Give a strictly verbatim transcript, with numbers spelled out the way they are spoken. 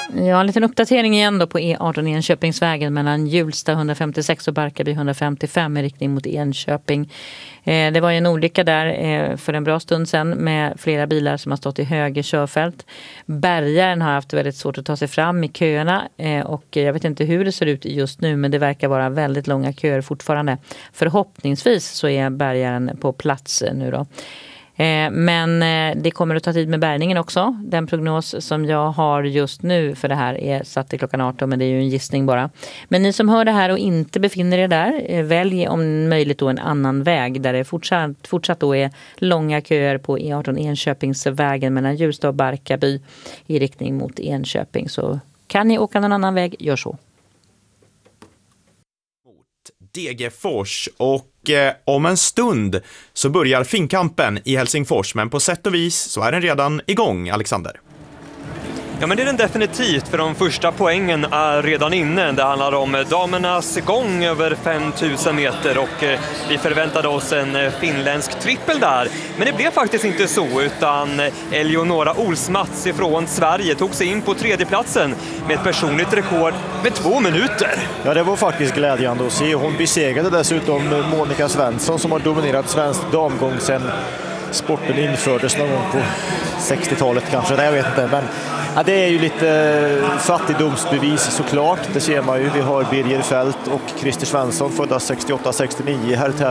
Ja, en liten uppdatering igen då på E arton Enköpingsvägen mellan Hjulsta hundrafemtiosex och Barkarby hundrafemtiofem i riktning mot Enköping. Eh, det var ju en olycka där eh, för en bra stund sedan med flera bilar som har stått i höger körfält. Bärgaren har haft väldigt svårt att ta sig fram i köerna eh, och jag vet inte hur det ser ut just nu, men det verkar vara väldigt långa köer fortfarande. Förhoppningsvis så är bärgaren på plats nu då. Men det kommer att ta tid med bärgningen också. Den prognos som jag har just nu för det här är satt till klockan arton, men det är ju en gissning bara. Men ni som hör det här och inte befinner er där, välj om möjligt då en annan väg där det fortsatt, fortsatt då är långa köer på E arton Enköpingsvägen mellan Hjulsta och Barkarby i riktning mot Enköping. Så kan ni åka någon annan väg, gör så. Degerfors och eh, om en stund så börjar finkampen i Helsingfors, men på sätt och vis så är den redan igång, Alexander. Ja, men det är den definitivt, för de första poängen är redan inne. Det handlar om damernas gång över fem tusen meter och eh, vi förväntade oss en eh, finländsk trippel där. Men det blev faktiskt inte så, utan Eleonora Olsmats ifrån Sverige tog sig in på tredjeplatsen med ett personligt rekord med två minuter. Ja, det var faktiskt glädjande att se. Hon besegrade dessutom Monica Svensson som har dominerat svensk damgång sedan sporten infördes någon gång på sextiotalet kanske, nej jag vet inte, men ja, det är ju lite fattigdomsbevis såklart, det ser man ju. Vi har Birger Fält och Christer Svensson födda sextioåtta sextionio här.